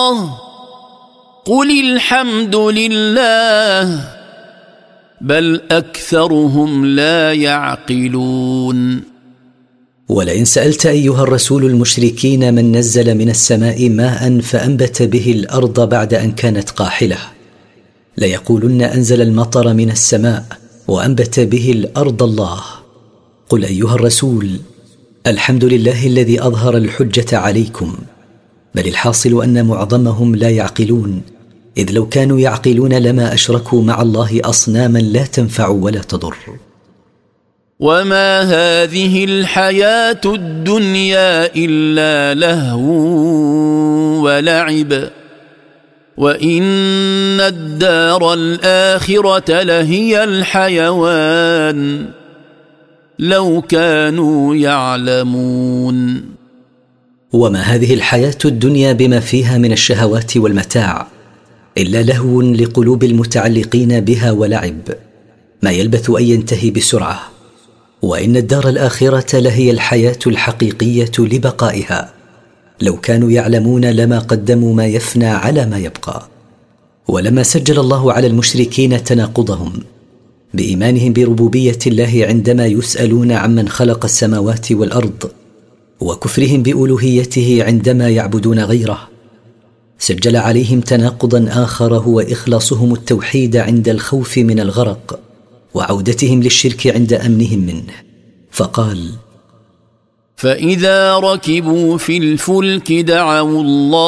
الله قل الحمد لله بل أكثرهم لا يعقلون. ولئن سألت أيها الرسول المشركين من نزل من السماء ماء فأنبت به الأرض بعد أن كانت قاحلة ليقولن أنزل المطر من السماء وأنبت به الأرض الله. قل أيها الرسول الحمد لله الذي أظهر الحجة عليكم، بل الحاصل أن معظمهم لا يعقلون، إذ لو كانوا يعقلون لما أشركوا مع الله أصناما لا تنفع ولا تضر. وما هذه الحياة الدنيا إلا لهو ولعب وإن الدار الآخرة لهي الحيوان لو كانوا يعلمون. وما هذه الحياة الدنيا بما فيها من الشهوات والمتاع إلا لهو لقلوب المتعلقين بها ولعب، ما يلبث أن ينتهي بسرعة، وإن الدار الآخرة لهي الحياة الحقيقية لبقائها، لو كانوا يعلمون لما قدموا ما يفنى على ما يبقى. ولما سجل الله على المشركين تناقضهم بإيمانهم بربوبية الله عندما يسألون عمن خلق السماوات والأرض، وكفرهم بألوهيته عندما يعبدون غيره، سجل عليهم تناقضا آخر هو إخلاصهم التوحيد عند الخوف من الغرق، وعودتهم للشرك عند أمنهم منه، فقال: فإذا ركبوا في الفلك دعوا الله